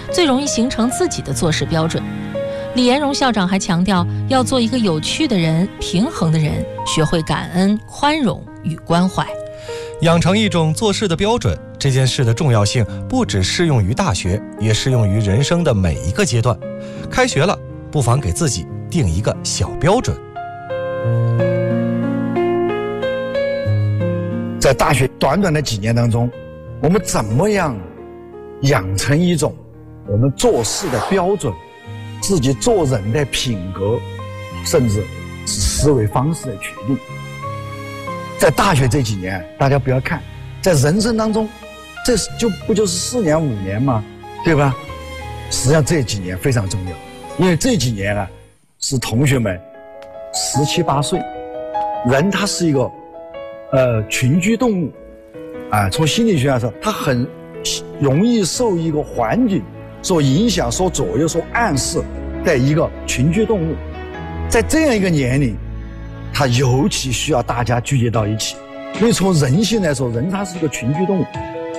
最容易形成自己的做事标准。李延荣校长还强调，要做一个有趣的人、平衡的人，学会感恩、宽容与关怀。 养成一种做事的标准，这件事的重要性不只适用于大学，也适用于人生的每一个阶段。开学了，不妨给自己定一个小标准。 在大学短短的几年当中，我们怎么样养成一种我们做事的标准，自己做人的品格，甚至是思维方式的决定。在大学这几年，大家不要看，在人生当中，这不就是4年5年吗？对吧？实际上这几年非常重要，因为这几年是同学们17、18岁，人他是一个群居动物从心理学上说，他很容易受一个环境所影响、所左右、所暗示的一个群居动物。在这样一个年龄，他尤其需要大家聚集到一起，因为从人性来说，人他是一个群居动物。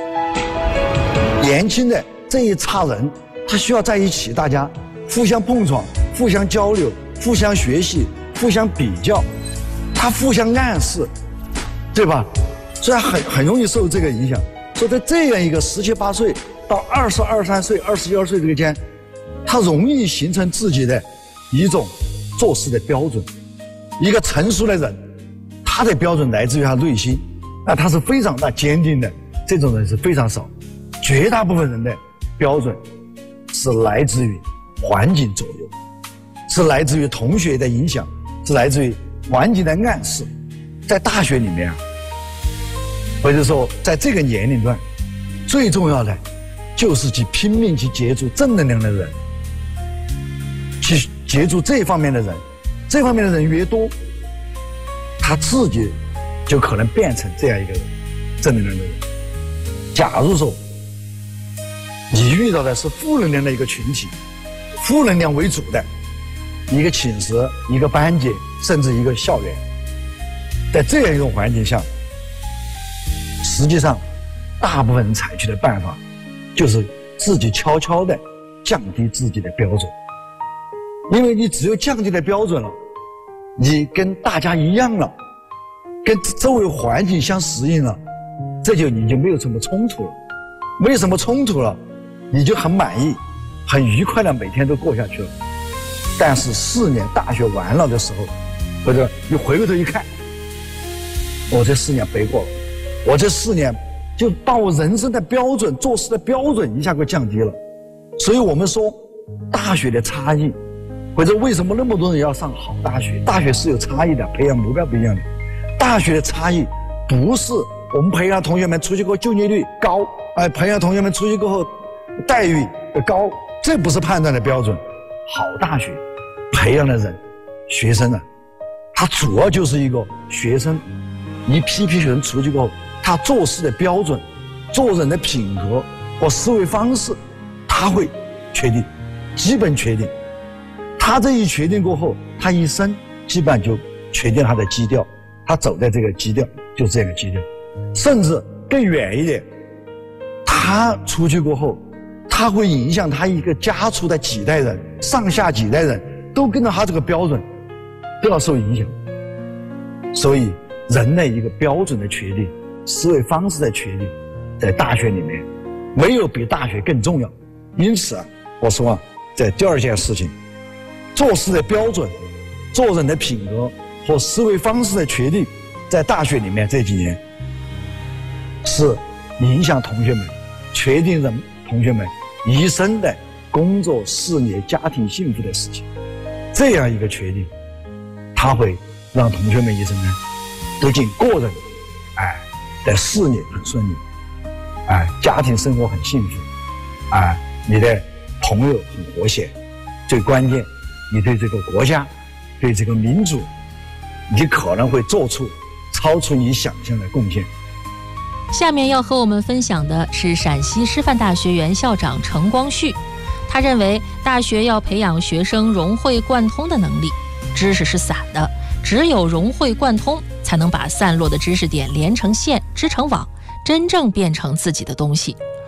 年轻的这一茬人，他需要在一起，大家互相碰撞、互相交流、互相学习、互相比较，他互相暗示，对吧？所以很容易受这个影响。所以在这样一个17、18岁到20、23岁、21岁这个间，他容易形成自己的一种做事的标准。一个成熟的人，他的标准来自于他内心，他是非常坚定的，这种人是非常少。绝大部分人的标准是来自于环境左右，是来自于同学的影响，是来自于环境的暗示。在大学里面或者说在这个年龄段，最重要的就是去拼命去接触正能量的人，去接触这方面的人，这方面的人越多，他自己就可能变成这样一个人，正能量的人。假如说你遇到的是负能量的一个群体，负能量为主的一个寝室、一个班级，甚至一个校园，在这样一种环境下，实际上大部分人采取的办法就是自己悄悄地降低自己的标准。因为你只有降低了标准了，你跟大家一样了，跟周围环境相适应了，你就没有什么冲突了。没有什么冲突了，你就很满意、很愉快的每天都过下去了。但是4年大学完了的时候，或者你回过头一看，我这4年白过了，我这4年就把我人生的标准、做事的标准一下给降低了。所以我们说大学的差异，或者为什么那么多人要上好大学，大学是有差异的，培养目标不一样的。大学的差异不是我们培养同学们出去过后就业率高，培养同学们出去过后待遇高，这不是判断的标准。好大学培养的人、学生他主要就是一个学生一批人出去过后，他做事的标准、做人的品格和思维方式，他会确定，基本确定。他这一确定过后，他一生基本上就确定他的基调，他走在这个基调，就这个基调。甚至更远一点，他出去过后，他会影响他一个家族的几代人，上下几代人都跟着他这个标准，都要受影响。所以人的一个标准的确定、思维方式的确定，在大学里面没有比大学更重要。因此我说在第二件事情，做事的标准、做人的品格和思维方式的确定，在大学里面这几年是影响同学们、确定同学们一生的工作、事业、家庭幸福的事情。这样一个确定，它会让同学们一生不仅个人的事业很顺利，家庭生活很幸福，你的朋友很和谐，最关键，你对这个国家、对这个民族，你可能会做出超出你想象的贡献。 下面要和我们分享的是陕西师范大学原校长程光绪。他认为大学要培养学生融会贯通的能力，知识是散的，只有融会贯通才能把散落的知识点连成线、织成网，真正变成自己的东西。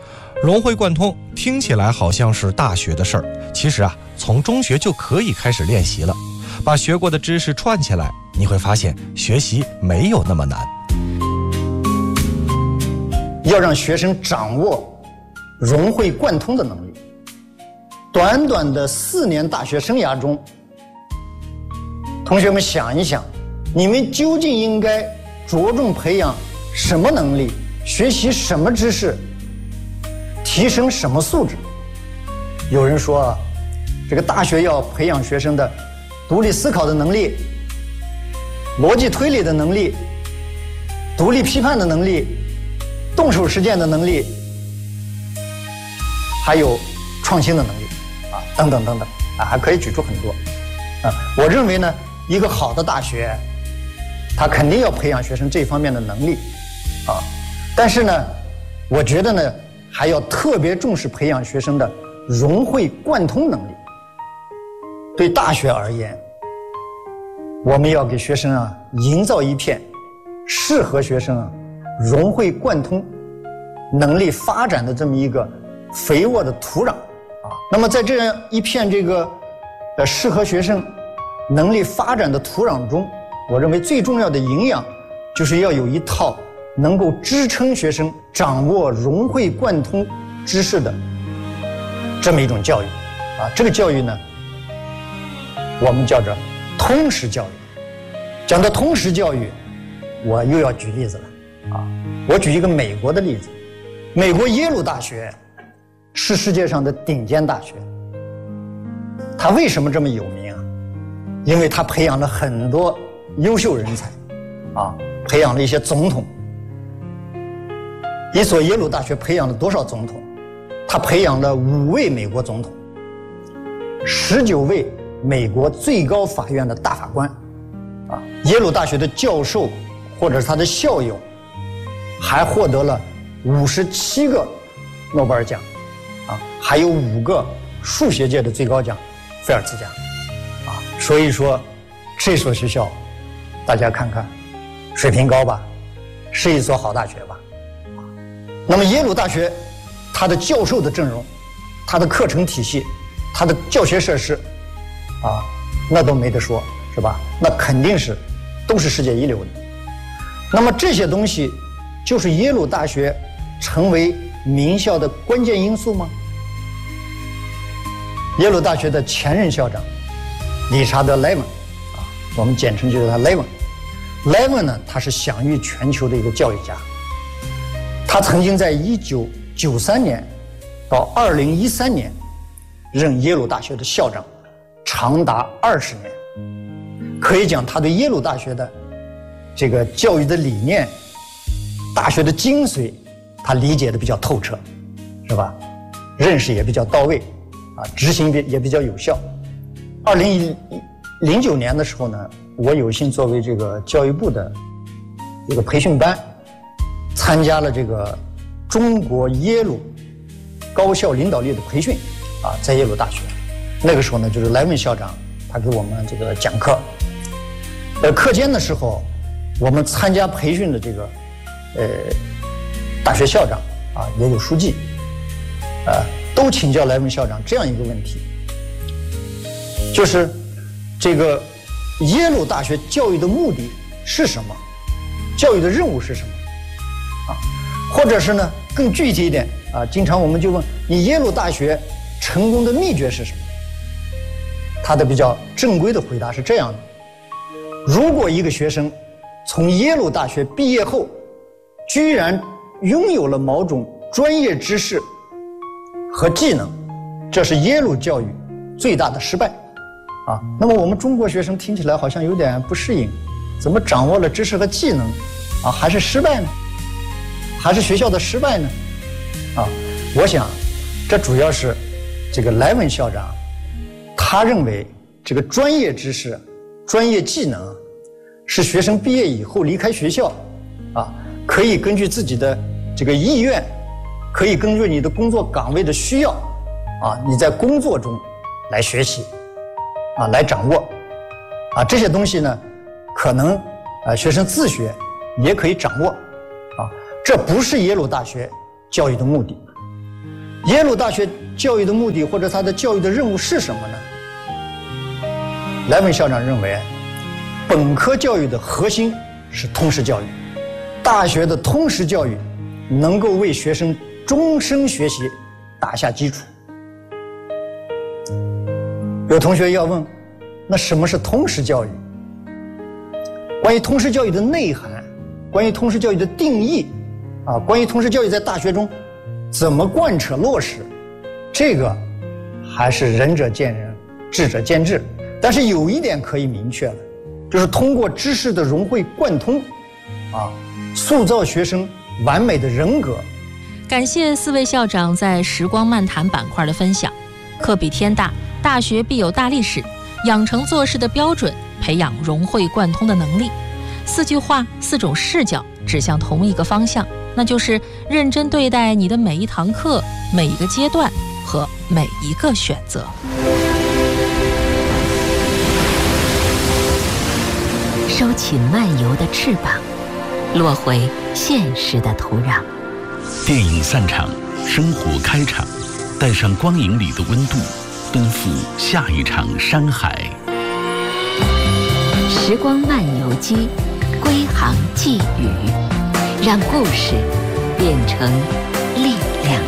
融会贯通听起来好像是大学的事儿，其实啊，从中学就可以开始练习了。把学过的知识串起来，你会发现学习没有那么难。 要让学生掌握融会贯通的能力。短短的4年大学生涯中，同学们想一想，你们究竟应该着重培养什么能力，学习什么知识，提升什么素质？有人说啊，这个大学要培养学生的独立思考的能力、逻辑推理的能力、独立批判的能力、动手实践的能力，还有创新的能力啊，等等等等啊，还可以举出很多啊。我认为呢，一个好的大学，它肯定要培养学生这方面的能力啊。但是呢，我觉得呢，还要特别重视培养学生的融会贯通能力。对大学而言，我们要给学生啊营造一片适合学生啊融会贯通能力发展的这么一个肥沃的土壤啊。那么在这样一片这个适合学生能力发展的土壤中，我认为最重要的营养就是要有一套能够支撑学生掌握融会贯通知识的这么一种教育啊。这个教育呢，我们叫做通识教育。讲到通识教育，我又要举例子了啊！我举一个美国的例子，美国耶鲁大学是世界上的顶尖大学。它为什么这么有名啊？因为它培养了很多优秀人才，啊，培养了一些总统。一所耶鲁大学培养了多少总统？它培养了5位美国总统，19位美国最高法院的大法官。啊，耶鲁大学的教授或者是他的校友，还获得了57个诺贝尔奖，啊，还有5个数学界的最高奖菲尔兹奖，啊，所以说这所学校，大家看看，水平高吧，是一所好大学吧。那么耶鲁大学，它的教授的阵容，它的课程体系，它的教学设施，啊，那都没得说。是吧？那肯定是都是世界一流的。那么这些东西就是耶鲁大学成为名校的关键因素吗？耶鲁大学的前任校长理查德·莱文啊，我们简称就叫他莱文。莱文呢，他是享誉全球的一个教育家。他曾经在1993年到2013年任耶鲁大学的校长，长达20年。可以讲，他对耶鲁大学的这个教育的理念、大学的精髓，他理解的比较透彻，是吧？认识也比较到位，啊，执行也比较有效。2009年的时候呢，我有幸作为这个教育部的一个培训班，参加了这个中国耶鲁高校领导力的培训，啊，在耶鲁大学。那个时候呢，就是莱文校长他给我们这个讲课。课间的时候，我们参加培训的这个大学校长啊，也有书记，都请教莱文校长这样一个问题，就是这个耶鲁大学教育的目的是什么？教育的任务是什么？啊，或者是呢更具体一点啊，经常我们就问你耶鲁大学成功的秘诀是什么？他的比较正规的回答是这样的。如果一个学生从耶鲁大学毕业后，居然拥有了某种专业知识和技能，这是耶鲁教育最大的失败。啊，那么我们中国学生听起来好像有点不适应，怎么掌握了知识和技能，啊，还是失败呢？还是学校的失败呢？啊，我想，这主要是这个莱文校长，他认为这个专业知识、专业技能是学生毕业以后离开学校，啊，可以根据自己的这个意愿，可以根据你的工作岗位的需要，啊，你在工作中来学习，啊，来掌握，啊，这些东西呢，可能学生自学也可以掌握，啊，这不是耶鲁大学教育的目的。 耶鲁大学教育的目的或者它的教育的任务是什么呢？莱文校长认为，本科教育的核心是通识教育，大学的通识教育能够为学生终身学习打下基础。有同学要问，那什么是通识教育？关于通识教育的内涵，关于通识教育的定义，关于通识教育在大学中怎么贯彻落实，这个还是仁者见仁，智者见智。但是有一点可以明确了，就是通过知识的融会贯通，塑造学生完美的人格。 感谢4位校长在时光漫谈板块的分享。课比天大，大学必有大历史，养成做事的标准，培养融会贯通的能力。4句话，4种视角，指向同一个方向，那就是认真对待你的每一堂课、每一个阶段和每一个选择。 收起漫游的翅膀，落回现实的土壤。 电影散场，生活开场，带上光影里的温度，奔赴下一场山海。 时光漫游机，归航寄语，让故事变成力量。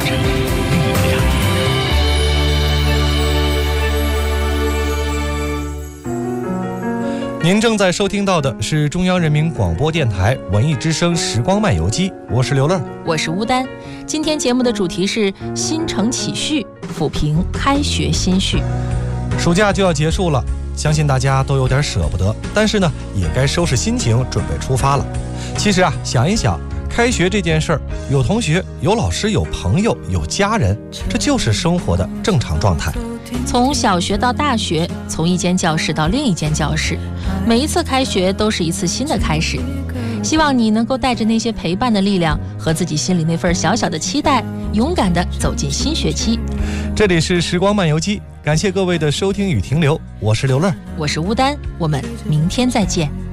您正在收听到的是中央人民广播电台文艺之声时光漫游机，我是刘乐， 我是吴丹。今天节目的主题是新承启序，抚平开学心绪。 暑假就要结束了，相信大家都有点舍不得，但是呢，也该收拾心情，准备出发了。其实想一想，开学这件事儿，有同学、有老师、有朋友、有家人，这就是生活的正常状态。 从小学到大学，从一间教室到另一间教室，每一次开学都是一次新的开始。希望你能够带着那些陪伴的力量和自己心里那份小小的期待，勇敢地走进新学期。 这里是时光漫游机，感谢各位的收听与停留，我是刘乐， 我是吴丹，我们明天再见。